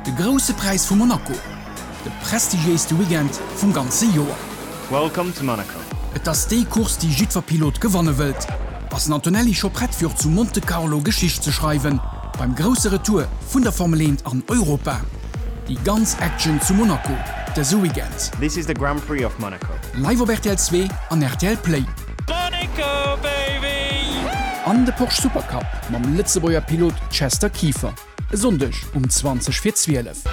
De grosse Preis vu Monaco. De prestigieeste Weekend vum ganze Joer. Welcome to Monaco. Et ass déi Kurs die Jidverpilot gewonnen wët, ass Antonelli scho brett fir zu Monte Carlo Geschicht ze schreiben, beim grosse Retour vun der Formel 1 an Europa. Die ganz Action zu Monaco, der Weekend. This is the Grand Prix of Monaco. Live op RTL 2 an RTL Play. Monaco, baby! An de Porsche Supercup mam Litzebauer Pilot Chester Kiefer. Sonndech 20:12.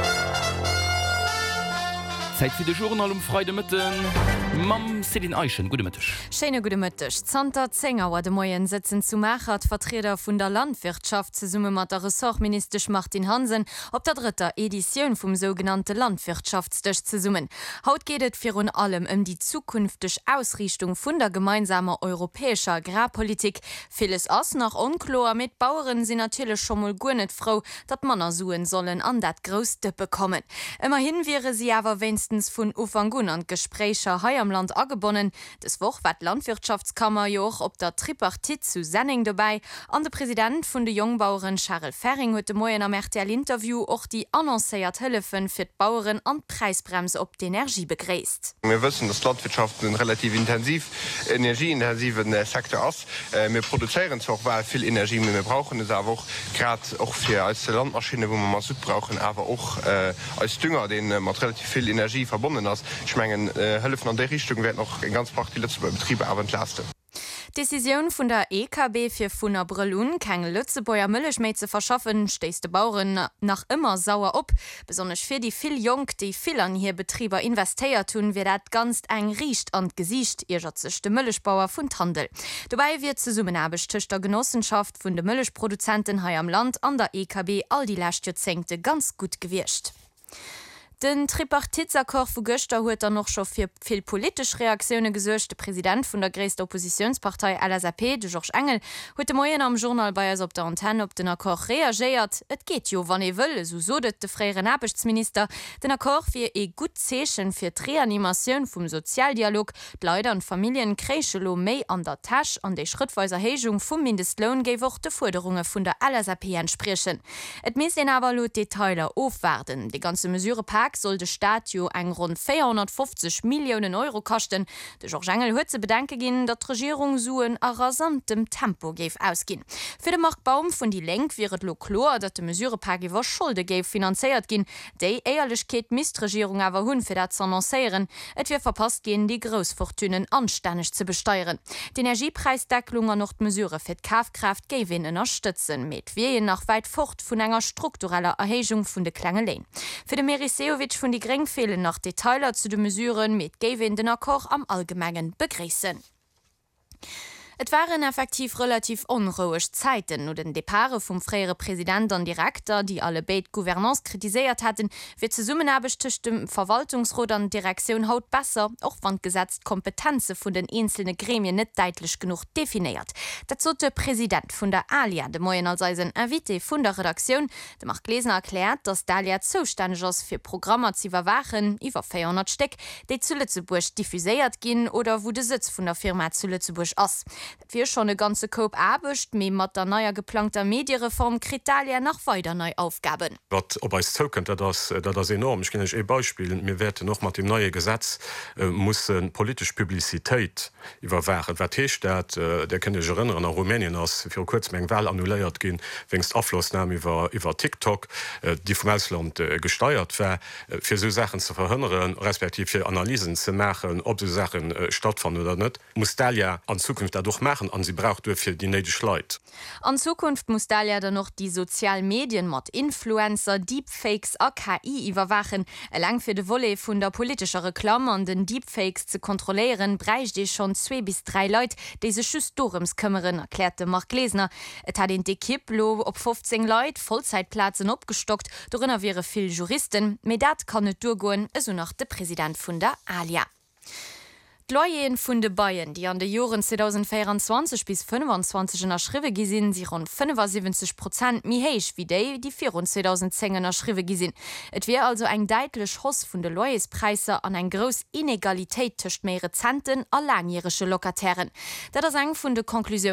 Zeit für de Journal Freude mitten. Mam se den Eichen gute Mittag. Schöne gute Mittag. Zter Zengauer de Moien sitzen zu Machert Vertreter vun der Landwirtschaft ze Summe mat der Ressortminister Martin Hansen op der dritter Edition vum sogenannte Landwirtschaftsdech ze summen. Haut gehtt fir un allem die zukünftig Ausrichtung vun der gemeinsamer europäischer Agrarpolitik. Vieles ass nach unklar mit Bauern sind natürlich schon mal gunnet froh, dat Manner suen sollen an dat Großte bekommen. Immerhin wäre sie aber wenigstens vun Ufangun an Gesprächer hei am Land angebonnen. Des Woch wat Landwirtschaftskammer joch op der Tripartit zu Senning dabei. An der Präsident vun de Jungbauern Charles Ferring huet de Moien am RTL-Interview och die annoncéiert Hëllefen fir d Bauern an Preisbremse op d'Energie begräst. Wir wissen, dass Landwirtschaft ein relativ energieintensiven Sektor ist. Wir produzieren zwar auch viel Energie, wir brauchen es aber auch gerade auch für als Landmaschine, wo wir mal Sud brauchen, aber auch als Dünger, den mit relativ viel Energie verbunden ist. Ich meine, Hilfen an der Richtung werden noch in ganz praktisch letzte Betriebe aber entlastet. Decision vun der EKB fir vun der Brelun keng Lützebauer Mëllech méi ze verschaffen, steist de Bauern nach immer sauer op. Besonders fir die vill Jong, die vill an hier Betrieber investéiert tun, wie dat ganz eng riecht an Gesicht irger sech de Mëllechbauer vun Handel. Dabei wird ze summen abesticht der Genossenschaft vun de Mëllechproduzenten hai am Land an der EKB all die Lächtjozengte ganz gut gewircht. Den Tripartitsakkor vu Göster huet noch schon fir viel politisch Reaktionen gesuercht. Der Präsident vun der gréste Oppositionspartei LSAP, de Georges Engel, huet de Moien am Journal Bayers op der Antenne op den Akkor reagiert. Et geht jo wann wëlle, so sodet de freieren Abichtsminister. Den Akkor fir gut Zeechen fir d'Reanimationun vum Sozialdialog, Leider an Familien kréchelo méi an der Tasch an déi schrittweiser Hegung vum Mindestlohn géif och de Forderungen vun der LSAP entsprechen. Et mees en awer lot Detailer ofwerden. De ganze Mesurepark soll de Staat eng rund 450 Millionen Euro kosten. De Georges Engel huet ze bedenke ginn, dat d' Regierung suen a rasantem Tempo géif ausginn. Fir de Marktbaum vun die Lenk wiet lo klor, dat de Mesurepark iwwer Schulde géif finanzéiert ginn. Déi Eierlechkeet Mistregierung awer hunn fir dat ze annoncéieren. Et wie verpasst ginn, die Grousfortunen anstänneg ze besteuern. D'Energiepreisdecklung an noch d' Mesure fir d'Kafkraft géiwen ënnerstëtzen, met wieien nach weit fort vun enger struktureller Erhegung vun de Klenge leen. Fir de Meriseo vun die Greng fehlen nach Detailer zu de Mesuren mit Gavin den Akkor am Allgemeinen begräßen. Et waren effektiv relativ unruhig Zeiten no den Depare vum freiere Präsident an Direktor, die alle Beit Gouvernance kritisiert hatten, fir ze summen abesticht dem Verwaltungsrot an Direktion haut besser, auch wann gesetzt Kompetenze vun den einzelne Gremien net deitlich genug definiert. Dazu der Präsident vun der Alia, de Moien als eisen Invité vun der Redaktion, de macht Gläsner erklärt, dass Dalia zuständig ist fir Programmer zu überwachen, iwwer 400 Steck, die zu Lützeburg diffuséiert gin oder wo de Sitz vun der Firma zu Lützeburg ass. Dat wir schon e ganze Koop abecht, mé mat der neuer geplanter Mediereform Kritalia nach weiter neu Aufgaben. Wat ob als Token das enorm. Ich kann euch beispielen, mir werte noch mal dem neue Gesetz muss politisch Publizität überwachen. Wat Staat der kenne ich erinnern an Rumänien aus für kurzmeng Wahl annuléiert gin, wengst Abflussnahme über TikTok, die vom Ausland gesteuert war, für so Sachen zu verhindern, respektive für Analysen zu machen, ob so Sachen stattfanden oder nicht, muss Dalia an Zukunft dadurch machen, an sie braucht für die nötige Leute. An Zukunft muss Dalia dann noch die sozialen Medien mit Influencer, Deepfakes a KI überwachen. Lang für de Wolle vun der politischer Reklamme an den Deepfakes zu kontrollieren, bräuchte die schon 2 bis 3 Leute, die sich just darum kümmern, erklärte Mark Gläsner. Et hat in d'Equipe lo op 15 Leute Vollzeitplätzen abgestockt, darin wäre viel Juristen. Me dat kann net durchgehen, so nach der Präsident vun der Alia. Loyen vun de Bayern, die an de Joren 2024 bis 25 erschriwe gesinn, sie rund 75% mi héich wie déi, die 2010 erschriwe gesinn. Et wär also eng deitlech Hoss vun de Loyespreise an eng gros Inegalitéit tëcht méi Rezenten a langjährigesche Lokatären. Dat ass eng vun de Konklusion